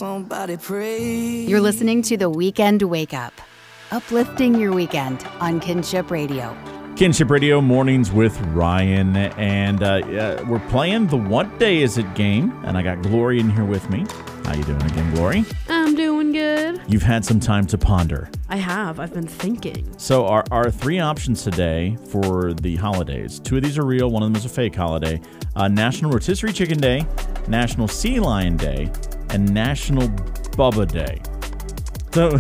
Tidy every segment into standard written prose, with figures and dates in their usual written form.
somebody pray. You're listening to The Weekend Wake Up, uplifting your weekend on Kinship Radio. Kinship Radio mornings with Ryan, and we're playing the What Day Is It game, and I got Glory in here with me. How you doing again, Glory? I'm doing good. You've had some time to ponder. I have. I've been thinking. So our three options today for the holidays. Two of these are real. One of them is a fake holiday. National Rotisserie Chicken Day, National Sea Lion Day, and National Bubba Day. So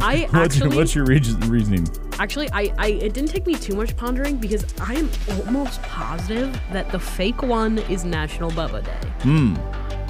what's your reasoning? Actually, it didn't take me too much pondering because I am almost positive that the fake one is National Bubba Day.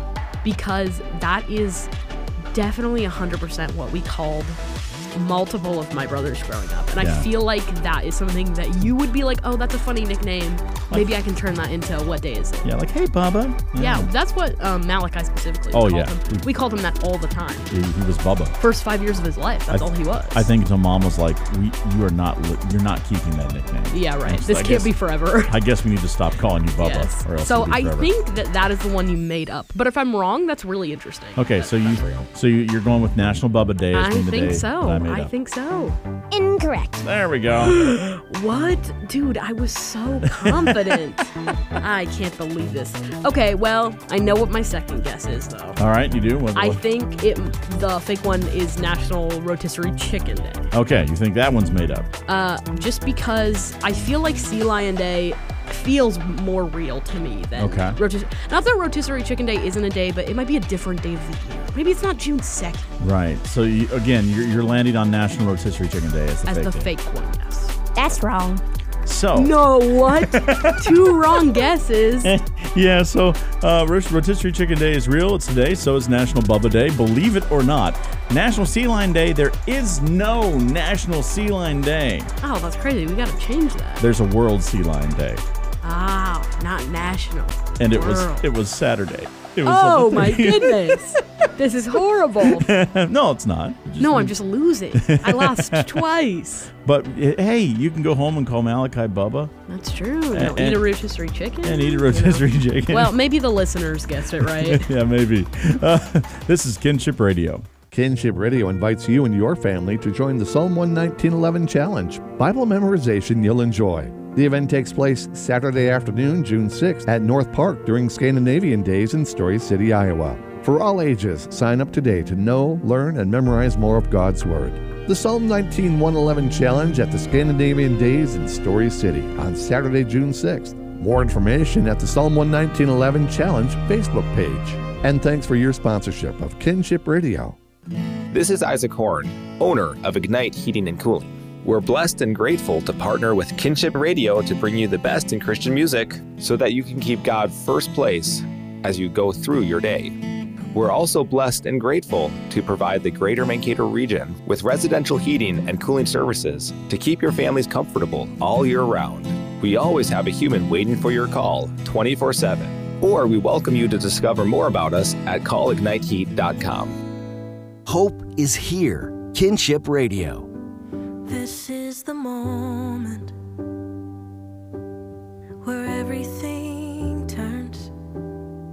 Because that is definitely 100% what we called multiple of my brothers growing up. And I feel like that is something that you would be like, oh, that's a funny nickname. Maybe I can turn that into what day is it? Yeah, like, hey, Bubba. Yeah, that's what Malachi specifically called him. We called him that all the time. He was Bubba. First 5 years of his life, that's all he was. I think until Mom was like, you're not keeping that nickname. Yeah, right. This can't be forever. I guess we need to stop calling you Bubba. Yes. Or else so it'll be I forever. think that is the one you made up. But if I'm wrong, that's really interesting. Okay, so you're going with National Bubba Day as being the day I think so. Incorrect. There we go. What? Dude, I was so confident. I can't believe this. Okay, well, I know what my second guess is, though. All right, you do? I think the fake one is National Rotisserie Chicken Day. Okay, you think that one's made up? Just because I feel like Sea Lion Day feels more real to me than not that Rotisserie Chicken Day isn't a day, but it might be a different day of the year. Maybe it's not June 2nd. Right. So you're landing on National Rotisserie Chicken Day as the fake one. Yes. That's wrong. So no, what? Two wrong guesses. Yeah. So Rotisserie Chicken Day is real. It's today. So is National Bubba Day. Believe it or not, National Sea Lion Day. There is no National Sea Lion Day. Oh, that's crazy. We got to change that. There's a World Sea Lion Day. Ah, not national. And it was Saturday. Oh my goodness. This is horrible. No, it's not. I'm just losing. I lost twice. But hey, you can go home and call Malachi Bubba. That's true. Eat a rotisserie chicken. And eat a rotisserie chicken. Well, maybe the listeners guessed it right. Yeah, maybe. This is Kinship Radio. Kinship Radio invites you and your family to join the Psalm 119:11 Challenge, Bible memorization you'll enjoy. The event takes place Saturday afternoon, June 6th at North Park during Scandinavian Days in Story City, Iowa. For all ages, sign up today to know, learn, and memorize more of God's Word. The Psalm 119:11 Challenge at the Scandinavian Days in Story City on Saturday, June 6th. More information at the Psalm 119:11 Challenge Facebook page. And thanks for your sponsorship of Kinship Radio. This is Isaac Horn, owner of Ignite Heating and Cooling. We're blessed and grateful to partner with Kinship Radio to bring you the best in Christian music so that you can keep God first place as you go through your day. We're also blessed and grateful to provide the greater Mankato region with residential heating and cooling services to keep your families comfortable all year round. We always have a human waiting for your call 24/7. Or we welcome you to discover more about us at calligniteheat.com. Hope is here. Kinship Radio. This is the moment where everything